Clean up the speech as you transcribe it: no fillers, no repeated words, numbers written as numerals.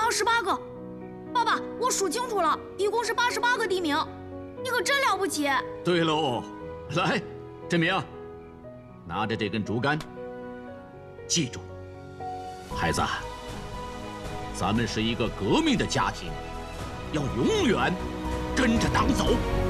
88个。爸爸，我数清楚了，一共是88个地名。你可真了不起。 对喽，来，振明，拿着这根竹竿，记住，孩子，咱们是一个革命的家庭，要永远跟着党走。